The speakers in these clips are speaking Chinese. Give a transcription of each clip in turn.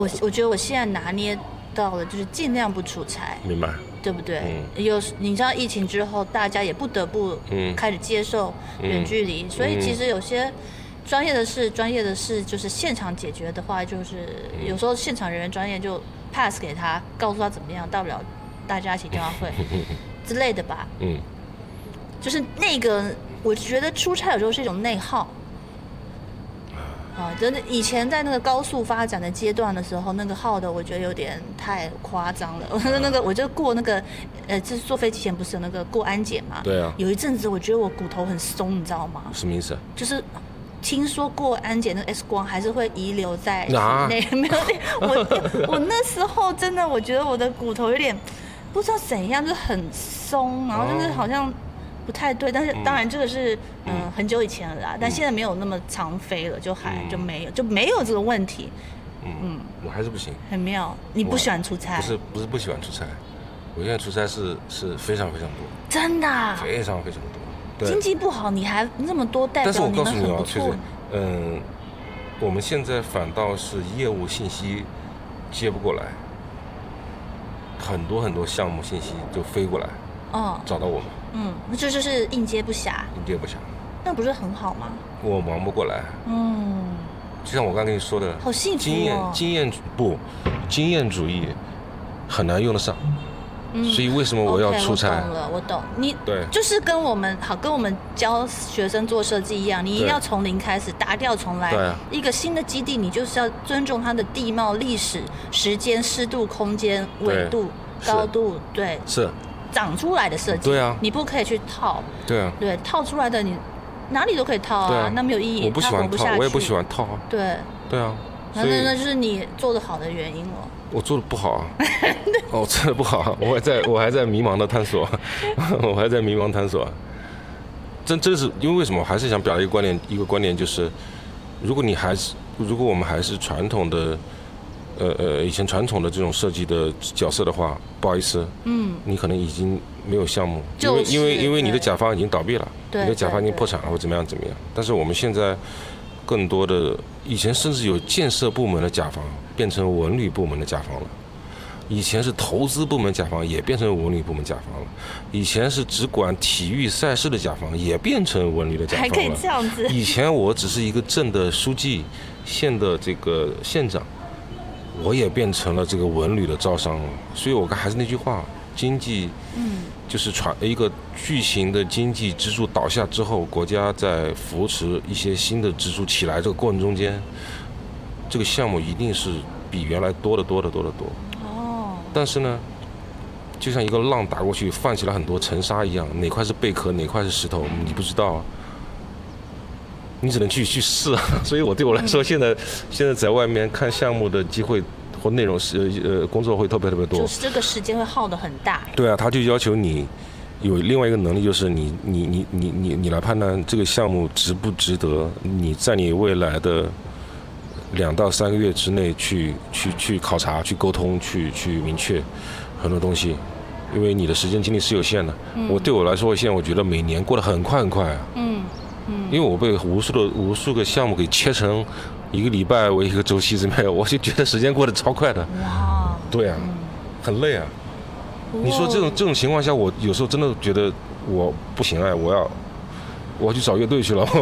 我觉得我现在拿捏到了，就是尽量不出差， 明白？ 对不对？你知道疫情之后，大家也不得不开始接受远距离，所以其实有些专业的事就是现场解决的话，就是有时候现场人员专业就 pass 给他，告诉他怎么样，大不了大家一起电话会之类的吧。就是那个，我觉得出差有时候是一种内耗。真的，以前在那个高速发展的阶段的时候，那个耗的我觉得有点太夸张了。那个我就过那个，就是坐飞机前不是有那个过安检嘛？ 对啊。 有一阵子我觉得我骨头很松，你知道吗？ 什么意思？ 就是听说过安检那个 X 光还是会遗留在体内，没有。我那时候真的，我觉得我的骨头有点不知道怎样，就是很松，然后就是好像。不太对，但是当然这个是很久以前了啦，但现在没有那么常飞了，就没有这个问题。 我还是不行。 很妙，你不喜欢出差？ 不是不喜欢出差，我现在出差是非常非常多。 真的？ 非常非常多。 经济不好你还那么多，代表你们很不错。 我们现在反倒是业务信息接不过来，很多项目信息就飞过来，找到我们。 这就是应接不暇。那不是很好吗？ 我忙不过来。就像我刚跟你说的， 好幸福哦。 经验主义很难用得上。所以为什么我要出差？ 我懂。你对， 就是跟我们教学生做设计一样，你一定要从零开始，打掉重来。 对啊。 一个新的基地，你就是要尊重它的地貌、历史、时间、湿度、空间、纬度、高度，对。 是。 长出来的设计， 对啊， 你不可以去套， 对啊， 对，套出来的你哪里都可以套啊，那没有意义， 我不喜欢套，我也不喜欢套啊， 对啊， 那就是你做得好的原因了。 我做得不好啊，我做得不好，我还在迷茫的探索，我还在迷茫探索，真是因为为什么我还是想表达一个观点就是，如果我们还是传统的。以前传统的这种设计的角色的话，不好意思，你可能已经没有项目，因为你的甲方已经倒闭了，你的甲方已经破产了或怎么样。但是我们现在更多的，以前甚至有建设部门的甲方变成文旅部门的甲方了，以前是投资部门甲方也变成文旅部门甲方了，以前是只管体育赛事的甲方也变成文旅的甲方了， 还可以这样子。 以前我只是一个镇的书记，县的这个县长。我也变成了这个文旅的招商了，所以我还是那句话，经济，就是一个巨型的经济支柱倒下之后，国家在扶持一些新的支柱起来这个过程中间，这个项目一定是比原来多得多。但是呢，就像一个浪打过去，泛起了很多尘沙一样，哪块是贝壳，哪块是石头，你不知道啊。你只能去试啊，所以对我来说，现在在外面看项目的机会或内容工作会特别多， 就是这个时间会耗得很大。 对啊，他就要求你有另外一个能力，就是你来判断这个项目值不值得你在你未来的2到3个月之内去考察、去沟通、去明确很多东西，因为你的时间精力是有限的。对我来说，现在我觉得每年过得很快啊。因为我被无数个项目给切成1个礼拜为1个周期，我就觉得时间过得超快的。 哇！ 对啊，很累啊。你说这种情况下，我有时候真的觉得我不行哎，我要去找乐队去了，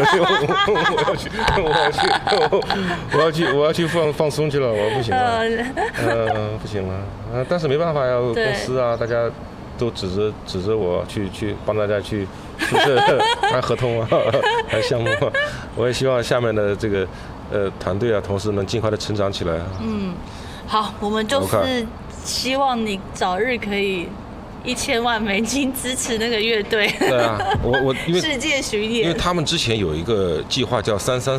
我要去放松去了，我不行了，不行了，但是没办法呀，公司啊，大家都指着我去帮大家去宿舍谈合同啊，谈项目啊，我也希望下面的这个团队啊，同事能尽快的成长起来。 好，我们就是希望你早日可以$1000万支持那个乐队。 对啊，我因为世界巡演， 因为他们之前有一个计划叫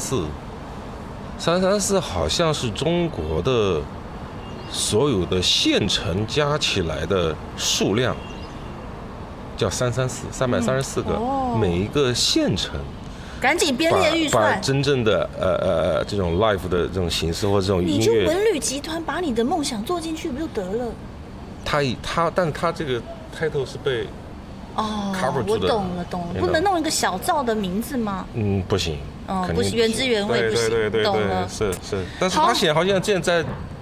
334好像是中国的所有的县城加起来的数量。叫334个，每一个县城， 赶紧编列预算， 把真正的这种 live 的这种形式或这种音乐， 你就文旅集团把你的梦想做进去不就得了？ 但是他这个 title 是被cover 住的。 我懂了，不能弄一个小灶的名字吗？ 不行， 不是原汁原味，不行， 对， 懂了。 是，但是他好像现在